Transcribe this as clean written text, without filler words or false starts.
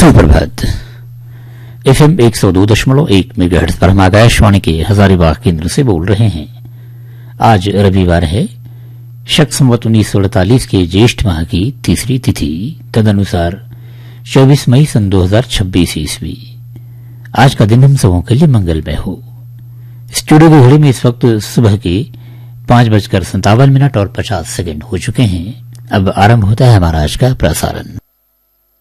सुप्रभात। FM 102.1 megahertz पर हम आकाशवाणी के हजारीबाग केंद्र से बोल रहे हैं। आज रविवार है, शक संवत 1948 के ज्येष्ठ माह की तीसरी तिथि, तदनुसार 24 मई सन 2026 ईस्वी। आज का दिन हम सबों के लिए मंगलमय हो। स्टूडियो की घड़ी में इस वक्त सुबह के 5:57 और 50 सेकंड हो चुके हैं। अब आरंभ होता है हमारा आज का प्रसारण।